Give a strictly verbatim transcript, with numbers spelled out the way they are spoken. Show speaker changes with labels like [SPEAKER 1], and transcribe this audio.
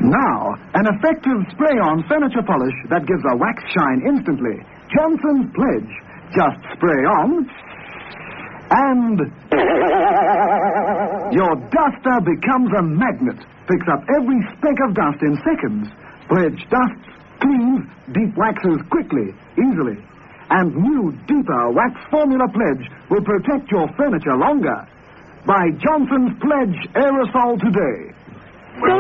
[SPEAKER 1] Now, an effective spray-on furniture polish that gives a wax shine instantly. Johnson's Pledge. Just spray on, and your duster becomes a magnet. Picks up every speck of dust in seconds. Pledge dusts, cleans, deep waxes quickly, easily. And new, deeper wax formula Pledge will protect your furniture longer. Buy Johnson's Pledge Aerosol today.